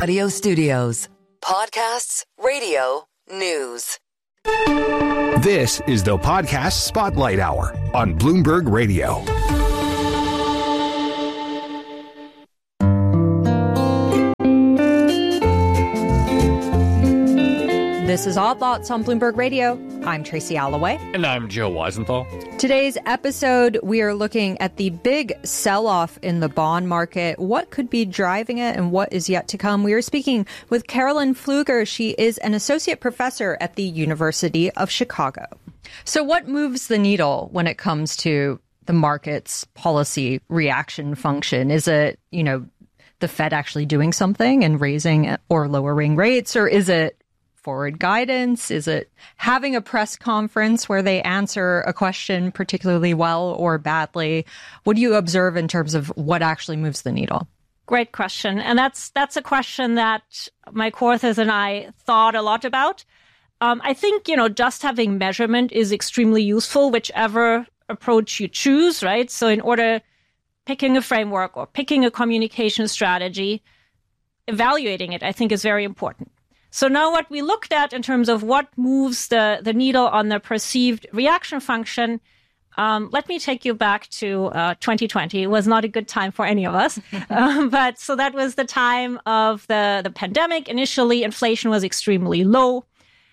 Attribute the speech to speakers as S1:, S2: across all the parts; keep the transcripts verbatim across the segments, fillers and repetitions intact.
S1: Audio Studios. Podcasts, radio, news.
S2: This is the Podcast Spotlight Hour on Bloomberg Radio.
S3: This is Odd Lots on Bloomberg Radio. I'm Tracy Alloway.
S4: And I'm Joe Weisenthal.
S3: Today's episode, we are looking at the big sell-off in the bond market. What could be driving it and what is yet to come? We are speaking with Carolyn Pfluger. She is an associate professor at the University of Chicago. So what moves the needle when it comes to the market's policy reaction function? Is it, you know, the Fed actually doing something and raising or lowering rates, or is it forward guidance? Is it having a press conference where they answer a question particularly well or badly? What do you observe in terms of what actually moves the needle?
S5: Great question. And that's that's a question that my co-authors and I thought a lot about. Um, I think, you know, just having measurement is extremely useful, whichever approach you choose, right? So in order picking a framework or picking a communication strategy, evaluating it, I think, is very important. So now what we looked at in terms of what moves the, the needle on the perceived reaction function, um, let me take you back to uh, twenty twenty. It was not a good time for any of us. um, but so that was the time of the, the pandemic. Initially, inflation was extremely low.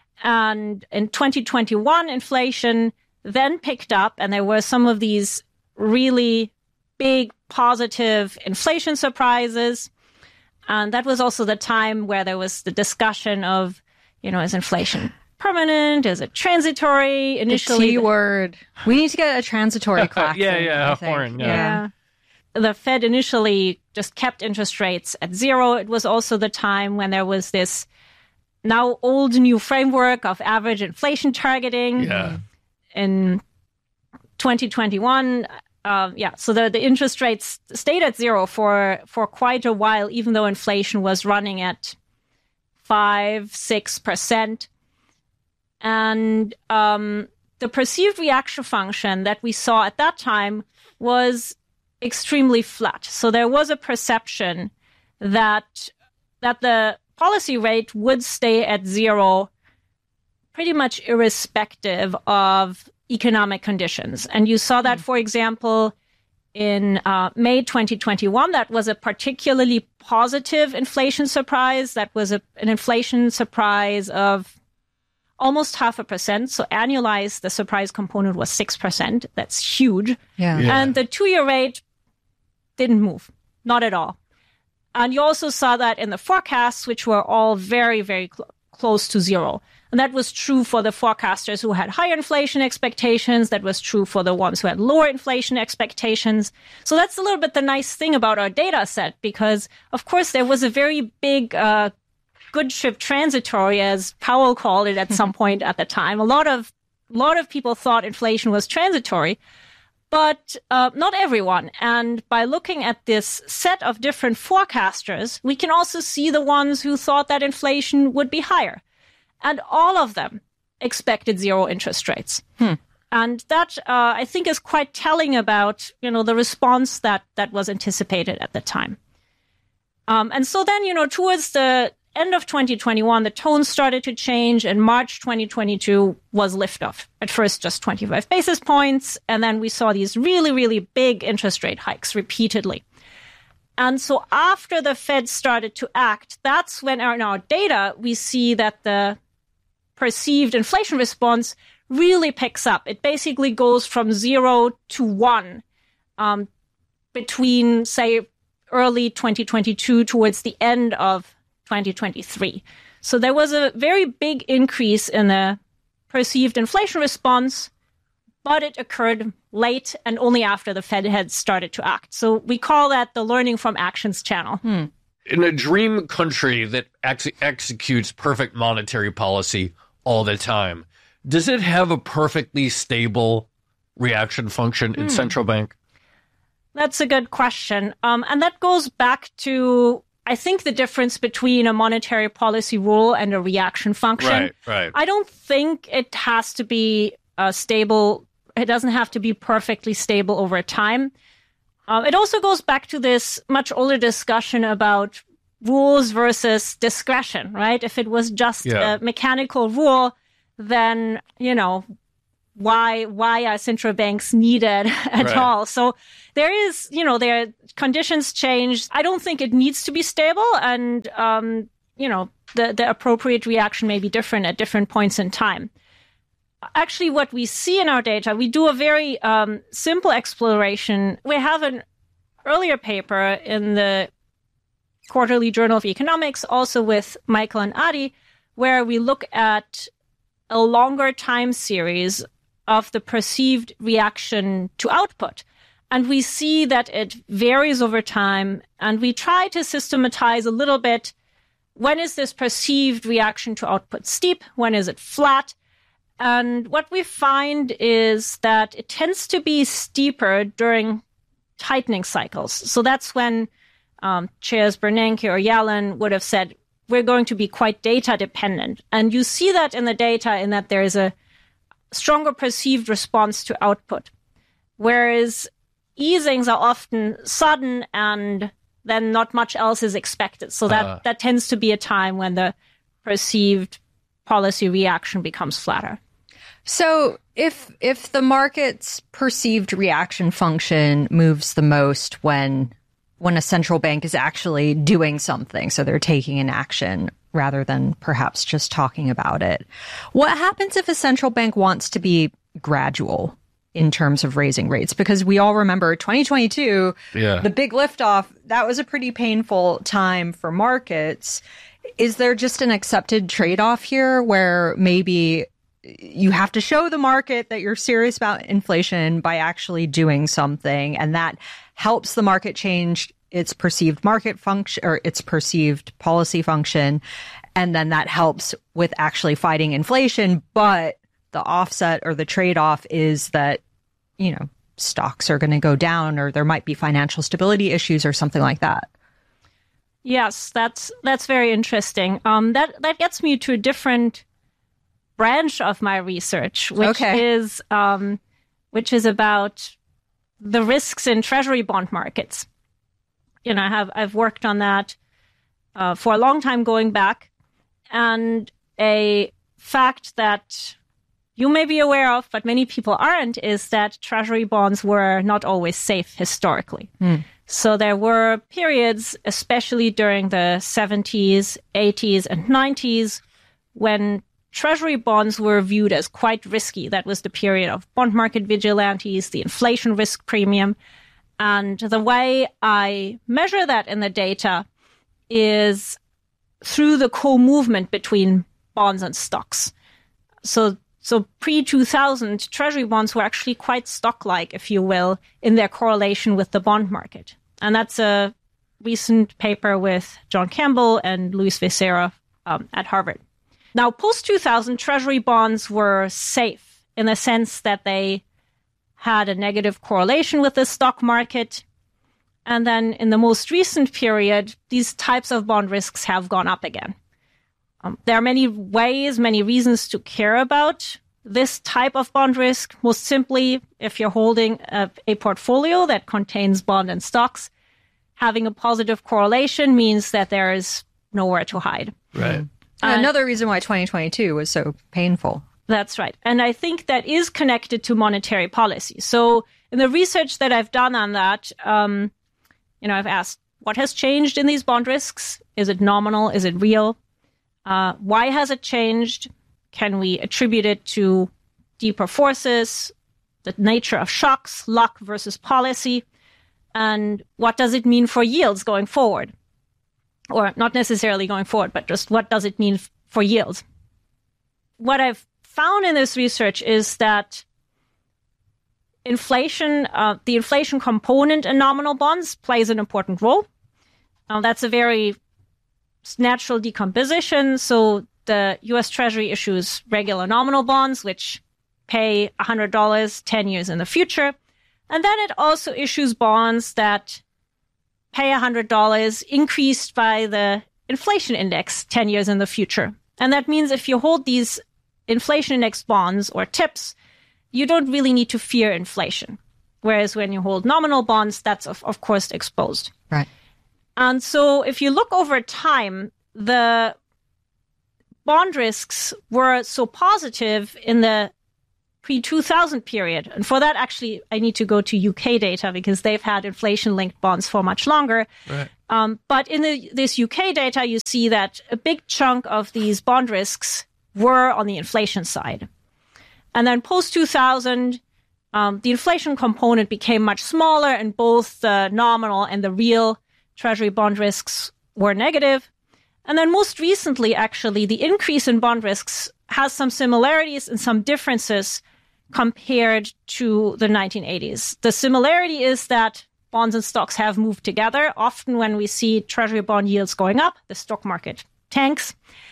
S5: And in twenty twenty-one, inflation then picked up, and there were some of these really big positive inflation surprises. And that was also the time where there was the discussion of, you know, is inflation permanent? Is it transitory? Initially,
S3: the T word. We need to get a transitory class.
S4: yeah, yeah, horn. Yeah.
S5: yeah. The Fed initially just kept interest rates at zero. It was also the time when there was this now old new framework of average inflation targeting.
S4: Yeah.
S5: In twenty twenty-one. Uh, yeah, so the, the interest rates stayed at zero for, for quite a while, even though inflation was running at five, six percent. And um, the perceived reaction function that we saw at that time was extremely flat. So there was a perception that that the policy rate would stay at zero pretty much irrespective of economic conditions. And you saw that, for example, in uh, May twenty twenty-one. That was a particularly positive inflation surprise. That was a, an inflation surprise of almost half a percent. So annualized, the surprise component was six percent. That's huge.
S3: Yeah.
S4: Yeah.
S5: And the two-year rate didn't move, not at all. And you also saw that in the forecasts, which were all very, very cl- close to zero. And that was true for the forecasters who had higher inflation expectations. That was true for the ones who had lower inflation expectations. So that's a little bit the nice thing about our data set, because, of course, there was a very big uh, good ship transitory, as Powell called it at some point at the time. A lot of, lot of people thought inflation was transitory, but uh, not everyone. And by looking at this set of different forecasters, we can also see the ones who thought that inflation would be higher. And all of them expected zero interest rates.
S3: Hmm.
S5: And that, uh, I think, is quite telling about, you know, the response that, that was anticipated at the time. Um, and so then, you know, towards the end of twenty twenty-one, the tone started to change, and March twenty twenty-two was liftoff. At first, just twenty-five basis points. And then we saw these really, really big interest rate hikes repeatedly. And so after the Fed started to act, that's when in our data, we see that the perceived inflation response really picks up. It basically goes from zero to one um, between, say, early twenty twenty-two towards the end of twenty twenty-three. So there was a very big increase in the perceived inflation response, but it occurred late and only after the Fed had started to act. So we call that the learning from actions channel.
S3: Hmm.
S4: In a dream country that ex- executes perfect monetary policy all the time, does it have a perfectly stable reaction function in
S5: Hmm.
S4: central bank?
S5: That's a good question. Um, and that goes back to, I think, the difference between a monetary policy rule and a reaction function.
S4: Right, right.
S5: I don't think it has to be uh, stable. It doesn't have to be perfectly stable over time. Uh, it also goes back to this much older discussion about rules versus discretion, right? If it was just
S4: Yeah.
S5: a mechanical rule, then, you know, why why are central banks needed at
S4: Right.
S5: all? So there is, you know, there conditions change. I don't think it needs to be stable, and um, you know, the the appropriate reaction may be different at different points in time. Actually, what we see in our data, we do a very um, simple exploration. We have an earlier paper in the Quarterly Journal of Economics, also with Michael and Adi, where we look at a longer time series of the perceived reaction to output. And we see that it varies over time. And we try to systematize a little bit. When is this perceived reaction to output steep? When is it flat? And what we find is that it tends to be steeper during tightening cycles. So that's when um, chairs Bernanke or Yellen would have said, we're going to be quite data dependent. And you see that in the data in that there is a stronger perceived response to output. Whereas easings are often sudden and then not much else is expected. So that,
S4: Uh.
S5: that tends to be a time when the perceived policy reaction becomes flatter.
S3: So if if the market's perceived reaction function moves the most when when a central bank is actually doing something, so they're taking an action rather than perhaps just talking about it, what happens if a central bank wants to be gradual in terms of raising rates? Because we all remember twenty twenty-two,
S4: Yeah.
S3: the big liftoff, that was a pretty painful time for markets. Is there just an accepted trade-off here where maybe you have to show the market that you're serious about inflation by actually doing something, and that helps the market change its perceived market function or its perceived policy function, and then that helps with actually fighting inflation, but the offset or the trade-off is that, you know, stocks are going to go down, or there might be financial stability issues or something like that.
S5: Yes, that's that's very interesting. Um, that that gets me to a different branch of my research, which
S3: Okay.
S5: is um, which is about the risks in treasury bond markets. You know, I have I've worked on that uh, for a long time going back, and a fact that you may be aware of, but many people aren't, is that treasury bonds were not always safe historically. So there were periods, especially during the seventies, eighties, and nineties, when treasury bonds were viewed as quite risky. That was the period of bond market vigilantes, the inflation risk premium. And the way I measure that in the data is through the co-movement between bonds and stocks. So So pre two thousand, treasury bonds were actually quite stock-like, if you will, in their correlation with the bond market. And that's a recent paper with John Campbell and Luis Becerra um, at Harvard. Now, post two thousand, treasury bonds were safe in the sense that they had a negative correlation with the stock market. And then in the most recent period, these types of bond risks have gone up again. Um, there are many ways, many reasons to care about this type of bond risk. Most simply, if you're holding a, a portfolio that contains bond and stocks, having a positive correlation means that there is nowhere to hide.
S4: Right.
S3: And another reason why twenty twenty-two was so painful.
S5: That's right. And I think that is connected to monetary policy. So in the research that I've done on that, um, you know, I've asked, what has changed in these bond risks? Is it nominal? Is it real? Uh, why has it changed? Can we attribute it to deeper forces, the nature of shocks, luck versus policy? And what does it mean for yields going forward? Or not necessarily going forward, but just what does it mean f- for yields? What I've found in this research is that inflation, uh, the inflation component in nominal bonds plays an important role. Now, that's a very natural decomposition. So the U S Treasury issues regular nominal bonds, which pay one hundred dollars ten years in the future. And then it also issues bonds that pay one hundred dollars increased by the inflation index ten years in the future. And that means if you hold these inflation index bonds or TIPS, you don't really need to fear inflation. Whereas when you hold nominal bonds, that's of, of course exposed.
S3: Right.
S5: And so if you look over time, the bond risks were so positive in the pre two thousand period. And for that, actually, I need to go to U K data because they've had inflation-linked bonds for much longer.
S4: Right.
S5: Um, but in the, this U K data, you see that a big chunk of these bond risks were on the inflation side. And then post two thousand, um, the inflation component became much smaller, and both the nominal and the real Treasury bond risks were negative. And then most recently, actually, the increase in bond risks has some similarities and some differences compared to the nineteen eighties. The similarity is that bonds and stocks have moved together. Often when we see Treasury bond yields going up, the stock market tanks.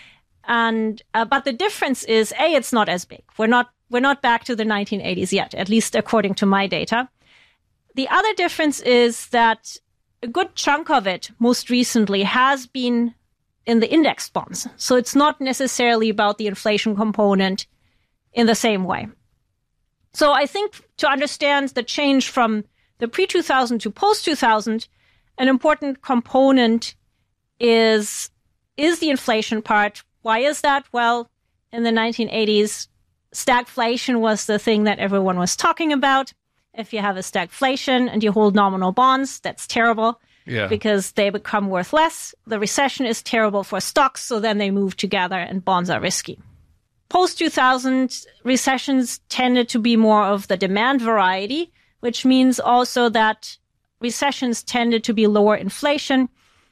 S5: And uh, but the difference is, A, it's not as big. We're not we're not back to the nineteen eighties yet, at least according to my data. The other difference is that a good chunk of it, most recently, has been in the indexed bonds. So it's not necessarily about the inflation component in the same way. So I think to understand the change from the pre two thousand to post two thousand, an important component is, is the inflation part. Why is that? Well, in the nineteen eighties, stagflation was the thing that everyone was talking about. If you have a stagflation and you hold nominal bonds, that's terrible. Yeah. Because they become worth less. The recession is terrible for stocks, so then they move together and bonds are risky. Post two thousand, recessions tended to be more of the demand variety, which means also that recessions tended to be lower inflation,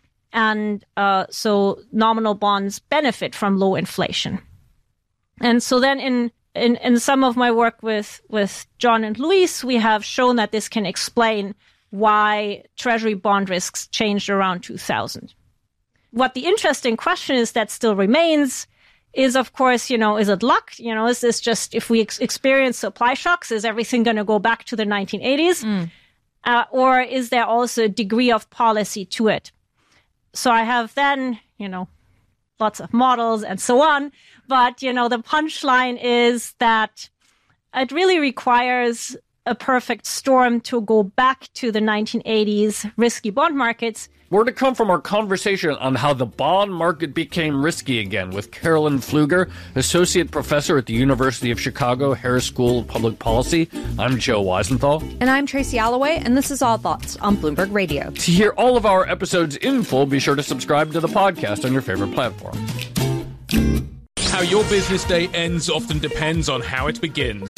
S5: and uh, so nominal bonds benefit from low inflation. And so then in, in, in some of my work with, with John and Luis, we have shown that this can explain why Treasury bond risks changed around two thousand. What the interesting question is that still remains is, of course, you know, is it luck? You know, is this just, if we ex- experience supply shocks, is everything going to go back to the nineteen eighties? Mm. Uh, or is there also a degree of policy to it? So I have then, you know, lots of models and so on. But, you know, the punchline is that it really requires a perfect storm to go back to the nineteen eighties risky bond markets.
S4: More to come from our conversation on how the bond market became risky again with Carolyn Pfluger, Associate Professor at the University of Chicago, Harris School of Public Policy. I'm Joe Weisenthal.
S3: And I'm Tracy Alloway, and this is All Thoughts on Bloomberg Radio.
S4: To hear all of our episodes in full, be sure to subscribe to the podcast on your favorite platform.
S6: How your business day ends often depends on how it begins.